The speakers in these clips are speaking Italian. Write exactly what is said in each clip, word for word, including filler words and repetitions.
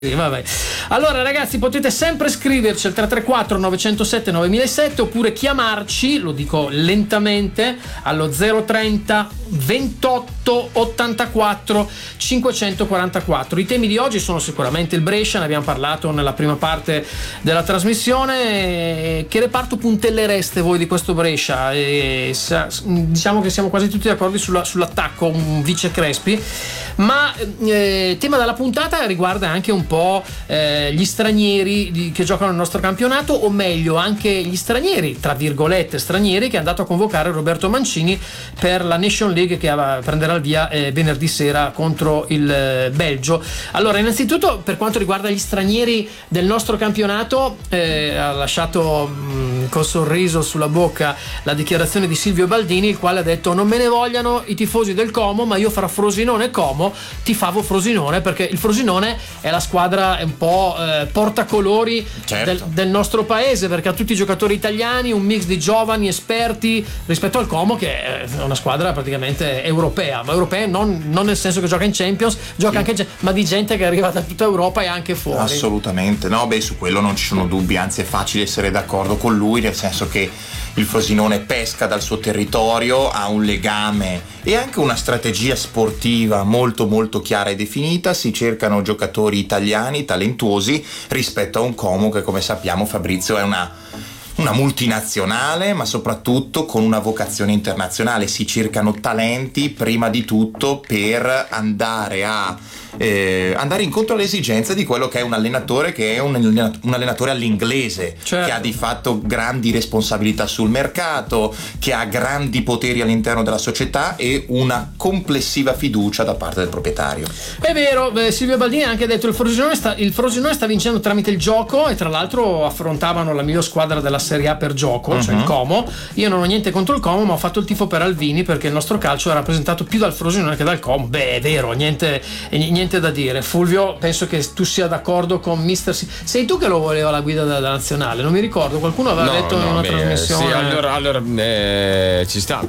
Sì, vabbè. Allora ragazzi, potete sempre scriverci al tre tre quattro nove zero sette nove zero zero sette oppure chiamarci, lo dico lentamente, allo zero trenta ventotto ottantaquattro cinquecentoquarantaquattro. I temi di oggi sono sicuramente il Brescia, ne abbiamo parlato nella prima parte della trasmissione. Che reparto puntellereste voi di questo Brescia? E, diciamo che siamo quasi tutti d'accordo sulla, sull'attacco, un vice Crespi, ma eh, tema della puntata riguarda anche un po' eh, gli stranieri di, che giocano nel nostro campionato, o meglio anche gli stranieri, tra virgolette stranieri, che è andato a convocare Roberto Mancini per la Nation League che prenderà il via eh, venerdì sera contro il eh, Belgio. Allora, innanzitutto per quanto riguarda gli stranieri del nostro campionato, eh, ha lasciato mh, col sorriso sulla bocca la dichiarazione di Silvio Baldini, il quale ha detto: non me ne vogliano i tifosi del Como, ma io fra Frosinone e Como tifavo Frosinone, perché il Frosinone è la squadra un po' eh, portacolori certo. del, del nostro paese, perché ha tutti i giocatori italiani, un mix di giovani esperti, rispetto al Como che è una squadra praticamente europea, ma europea non, non nel senso che gioca in Champions, gioca sì. anche, ma di gente che arriva da tutta Europa e anche fuori. Assolutamente, no, beh, su quello non ci sono dubbi, anzi è facile essere d'accordo con lui, nel senso che il Frosinone pesca dal suo territorio, ha un legame e anche una strategia sportiva molto molto chiara e definita. Si cercano giocatori italiani talentuosi rispetto a un Como che, come sappiamo, Fabrizio, è una una multinazionale, ma soprattutto con una vocazione internazionale. Si cercano talenti prima di tutto per andare a eh, andare incontro alle esigenze di quello che è un allenatore che è un, un allenatore all'inglese, certo. che ha di fatto grandi responsabilità sul mercato, che ha grandi poteri all'interno della società e una complessiva fiducia da parte del proprietario. È vero, eh, Silvio Baldini ha anche detto il Frosinone sta, il Frosinone sta vincendo tramite il gioco, e tra l'altro affrontavano la miglior squadra della Serie A per gioco, uh-huh. cioè il Como. Io non ho niente contro il Como, ma ho fatto il tifo per Alvini, perché il nostro calcio è rappresentato più dal Frosinone che dal Como. Beh, è vero, niente, niente da dire. Fulvio, penso che tu sia d'accordo con mister Si- sei tu che lo voleva la guida della nazionale, non mi ricordo, qualcuno aveva no, detto no, in una beh, trasmissione. sì, allora, allora eh, ci sta,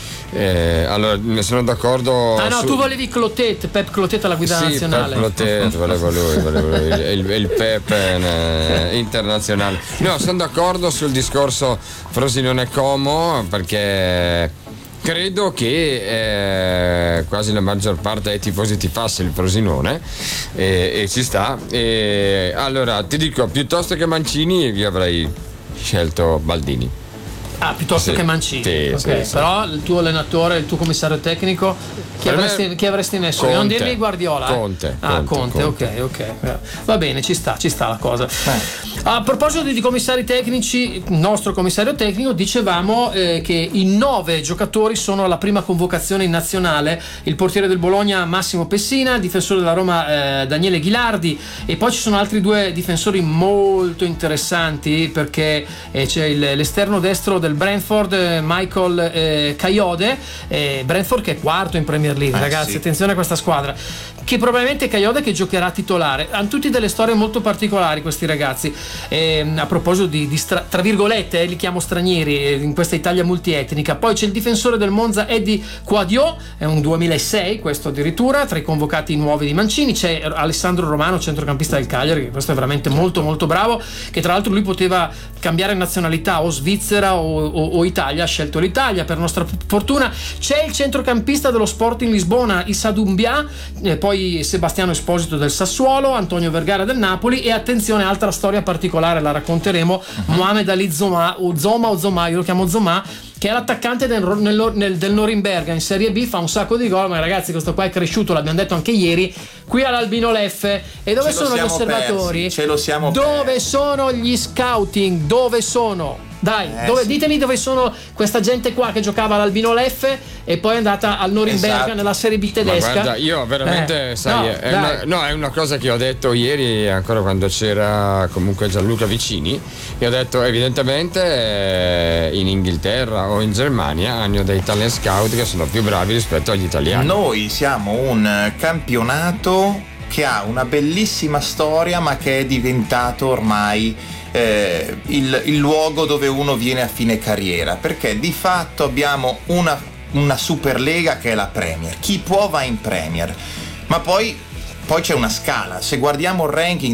eh, allora ne sono d'accordo. Ah no, su... tu volevi Clotet, Pep Clotet alla guida sì, nazionale. Pep Clotet, volevo lui, volevo lui il, il Pep eh, internazionale. No, sono d'accordo sul discorso Frosinone Como, perché credo che eh, quasi la maggior parte dei tifosi tifasse il Frosinone, e, e ci sta. E allora ti dico, piuttosto che Mancini io avrei scelto Baldini. Ah, piuttosto sì, che Mancini. sì, okay. sì, Però il tuo allenatore, il tuo commissario tecnico, chi, avresti, chi avresti messo? Conte, non dirmi Guardiola. Conte. Ah, Conte, Conte, Conte. ok, ok. Va bene, ci sta, ci sta la cosa. Eh. A proposito di commissari tecnici, il nostro commissario tecnico, dicevamo eh, che i nove giocatori sono alla prima convocazione in nazionale: il portiere del Bologna Massimo Pessina, il difensore della Roma eh, Daniele Ghilardi, e poi ci sono altri due difensori molto interessanti, perché eh, c'è il, l'esterno destro del Brentford, eh, Michael eh, Kayode, eh, Brentford che è quarto in Premier League, eh, ragazzi, sì. Attenzione a questa squadra, che probabilmente Kayode che giocherà titolare. Hanno tutti delle storie molto particolari questi ragazzi. Eh, a proposito di, di stra, tra virgolette eh, li chiamo stranieri eh, in questa Italia multietnica. Poi c'è il difensore del Monza Eddie Quadio, è un duemilasei questo addirittura, tra i convocati nuovi di Mancini. C'è Alessandro Romano, centrocampista del Cagliari, che questo è veramente molto molto bravo, che tra l'altro lui poteva cambiare nazionalità, o Svizzera o, o, o Italia, ha scelto l'Italia per nostra fortuna. C'è il centrocampista dello Sporting Lisbona Issa Doumbia, eh, poi Sebastiano Esposito del Sassuolo, Antonio Vergara del Napoli, e attenzione, altra storia particolare, la racconteremo, uh-huh. Mohamed Ali Zoma o Zoma o Zoma, io lo chiamo Zoma, che è l'attaccante del, nel, nel, del Norimberga in Serie B, fa un sacco di gol, ma ragazzi questo qua è cresciuto, l'abbiamo detto anche ieri, qui all'Albino Leffe. E dove sono gli osservatori? Persi, ce lo siamo dove persi. sono gli scouting? Dove sono? Dai, eh, dove, sì. ditemi dove sono questa gente qua che giocava all'Albino Leffe e poi è andata al Norimberga, esatto. nella Serie B tedesca. Ma guarda, io veramente eh, sai, no, è una, no, è una cosa che ho detto ieri, ancora quando c'era comunque Gianluca Vicini, e ho detto evidentemente eh, in Inghilterra o in Germania hanno dei talent scout che sono più bravi rispetto agli italiani. Noi siamo un campionato che ha una bellissima storia, ma che è diventato ormai eh, il, il luogo dove uno viene a fine carriera, perché di fatto abbiamo una, una Superlega che è la Premier. Chi può va in Premier, ma poi poi c'è una scala. Se guardiamo il ranking